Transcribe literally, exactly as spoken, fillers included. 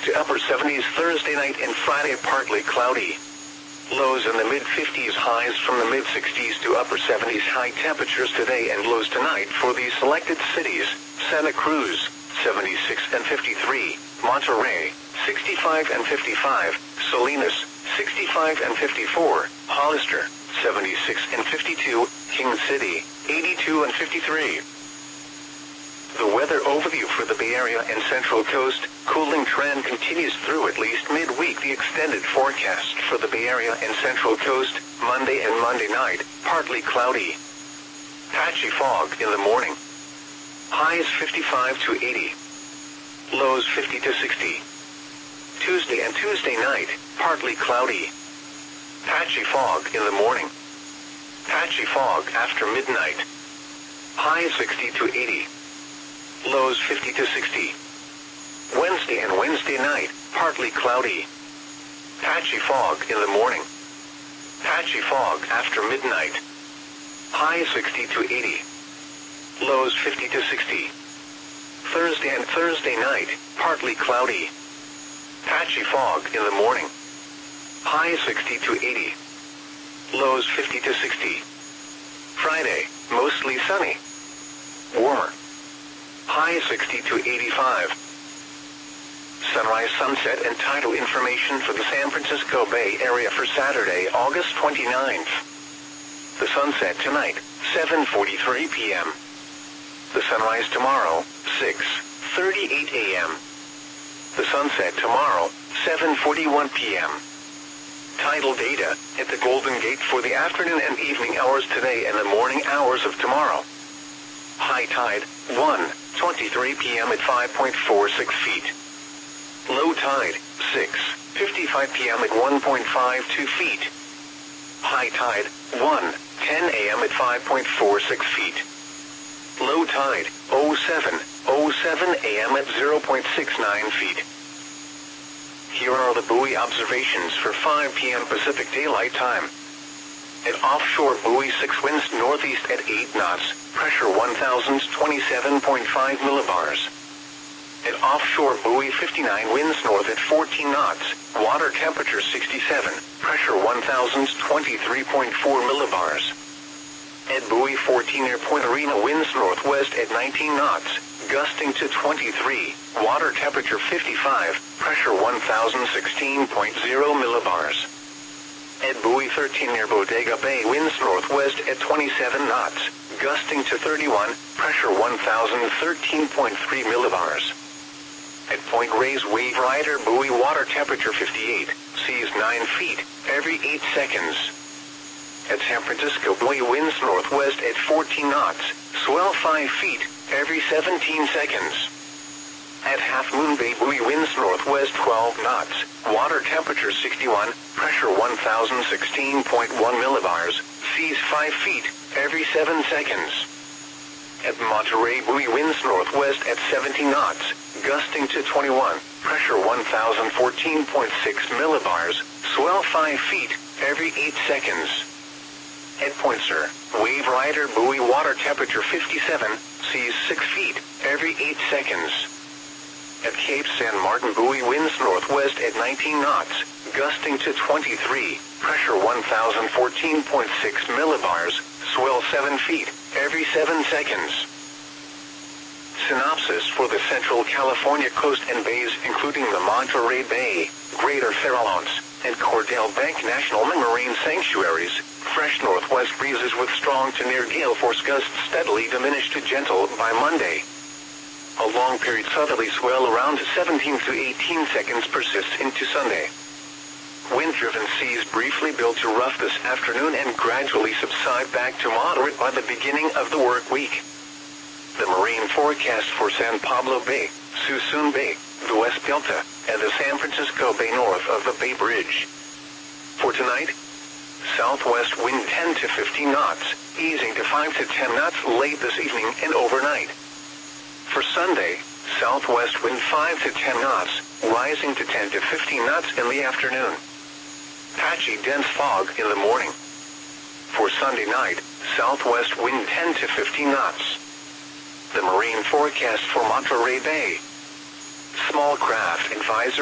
to upper seventies Thursday night and Friday partly cloudy. Lows in the mid-fifties, highs from the mid-sixties to upper seventies. High temperatures today and lows tonight for these selected cities: Santa Cruz, seventy-six and fifty-three, Monterey, sixty-five and fifty-five, Salinas, sixty-five and fifty-four, Hollister, seventy-six and fifty-two, King City, eighty-two and fifty-three. The weather overview for the Bay Area and Central Coast. Cooling trend continues through at least midweek. The extended forecast for the Bay Area and Central Coast: Monday and Monday night, partly cloudy. Patchy fog in the morning. Highs fifty-five to eighty. Lows fifty to sixty. Tuesday and Tuesday night, partly cloudy. Patchy fog in the morning. Patchy fog after midnight. Highs sixty to eighty. Lows fifty to sixty. Wednesday and Wednesday night, partly cloudy. Patchy fog in the morning. Patchy fog after midnight. Highs sixty to eighty. Lows fifty to sixty. Thursday and Thursday night, partly cloudy. Patchy fog in the morning. Highs sixty to eighty. Lows fifty to sixty. Friday, mostly sunny. Warmer. High sixty to eighty-five. Sunrise, sunset, and tidal information for the San Francisco Bay Area for Saturday, August twenty-ninth. The sunset tonight, seven forty-three p m The sunrise tomorrow, six thirty-eight a m The sunset tomorrow, seven forty-one p m Tidal data at the Golden Gate for the afternoon and evening hours today and the morning hours of tomorrow. High tide, one twenty-three p m at five point four six feet. Low tide, six fifty-five p m at one point five two feet. High tide, one ten a m at five point four six feet. Low tide, oh seven oh seven a m at zero point six nine feet. Here are the buoy observations for five p m Pacific Daylight Time. At offshore buoy six, winds northeast at eight knots, pressure one thousand twenty-seven point five millibars. At offshore buoy fifty-nine, winds north at fourteen knots, water temperature sixty-seven, pressure one thousand twenty-three point four millibars. At buoy fourteen near Point Arena, winds northwest at nineteen knots, gusting to twenty-three, water temperature fifty-five, pressure one thousand sixteen point zero millibars. At buoy thirteen near Bodega Bay, winds northwest at twenty-seven knots, gusting to thirty-one, pressure one thousand thirteen point three millibars. At Point Reyes Wave Rider buoy, water temperature fifty-eight, seas nine feet, every eight seconds. At San Francisco buoy, winds northwest at fourteen knots, swell five feet, every seventeen seconds. At Half Moon Bay buoy, winds northwest twelve knots, water temperature sixty-one, pressure one thousand sixteen point one millibars, seas five feet, every seven seconds. At Monterey buoy, winds northwest at seventeen knots, gusting to twenty-one, pressure one thousand fourteen point six millibars, swell five feet, every eight seconds. At Point Sur, Wave Rider buoy, water temperature fifty-seven, seas six feet, every eight seconds. At Cape San Martin buoy, winds northwest at nineteen knots, gusting to twenty-three, pressure one thousand fourteen point six millibars, swell seven feet, every seven seconds. Synopsis for the Central California coast and bays, including the Monterey Bay, Greater Farallones, and Cordell Bank National Marine Sanctuaries. Fresh northwest breezes with strong to near gale force gusts steadily diminish to gentle by Monday. A long period southerly swell around seventeen to eighteen seconds persists into Sunday. Wind-driven seas briefly build to rough this afternoon and gradually subside back to moderate by the beginning of the work week. The marine forecast for San Pablo Bay, Suisun Bay, the West Delta, and the San Francisco Bay north of the Bay Bridge. For tonight, southwest wind ten to fifteen knots, easing to five to ten knots late this evening and overnight. For Sunday, southwest wind five to ten knots, rising to ten to fifteen knots in the afternoon. Patchy dense fog in the morning. For Sunday night, southwest wind ten to fifteen knots. The marine forecast for Monterey Bay. Small craft advisory.